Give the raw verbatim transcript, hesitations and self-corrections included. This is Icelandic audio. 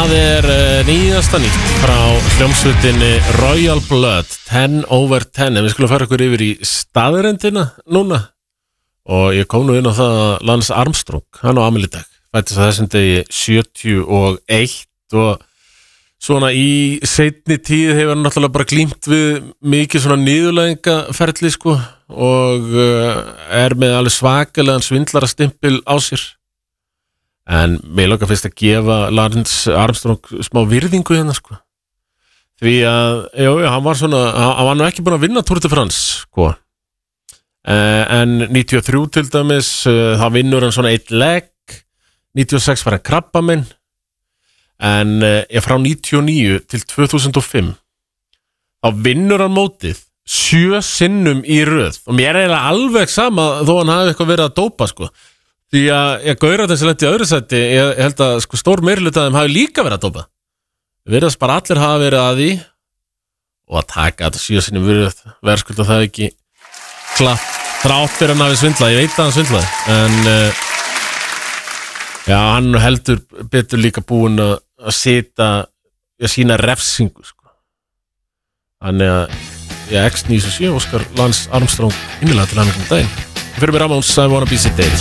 Það er uh, nýjasta nýtt frá hljómsveitinni Royal Blood, ten over ten, en við skulum fara ykkur yfir í staðrendina núna og ég kom nú inn á það að Lance Armstrong, hann á afmæli í dag, fæddist á þessum degi sjötíu og eitt og svona í seinni tíð hefur hann náttúrulega bara glímt við mikið svona niðurlægingaferli sko og uh, er með alveg svakalegan svindlarastimpil á sér. En mér langar fyrst að gefa Lance Armstrong smá virðingu hérna sko. Því að, já, já, hann var svona, hann var nú ekki búinn að vinna Tour de France, sko. Uh, en níutíu og þrjú til dæmis, uh, þá vinnur hann svona eitt legg, níutíu og sex var hann krabbaminn, en uh, frá níutíu og níu til tvö þúsund og fimm, þá vinnur hann mótið sjö sinnum í röð. Og mér er eiginlega alveg sama þó hann hafi eitthvað verið að dópa, sko. Því að ég gauðra þessi lenti í öðru sæti, ég held að sko, stór meirhluta þeim hafi líka verið að dópa. Við verðast bara allir hafa verið að því og að taka þetta sjö sinnum virð verðskulda það ekki klapp þrátt fyrir hann hafi svindlað, ég veit að hann svindlaði en uh, já, hann heldur betur líka búinn að, að sita að sína refsingu sko. Þannig að ég X níu sjö Óskar Lance Armstrong innilega til hann um daginn. Fyrir mig Ramones, I wanna be sedated.